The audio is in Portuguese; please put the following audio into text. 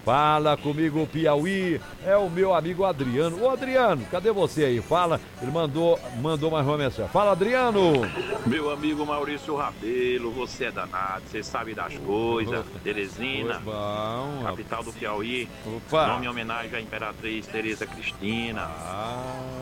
Fala comigo, Piauí. É o meu amigo Adriano. Ô, Adriano, cadê você aí? Fala. Ele mandou mais uma mensagem. Fala, Adriano. Meu amigo Maurício Rabelo, você é danado, você sabe das coisas. Teresina, capital do Piauí. Opa. Nome em homenagem à Imperatriz Tereza Cristina.